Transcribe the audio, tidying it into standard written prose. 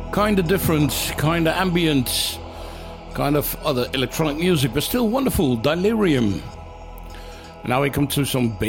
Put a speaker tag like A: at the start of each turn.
A: Kind of different, kind of ambient, kind of other electronic music, but still wonderful. Delirium. Now we come to some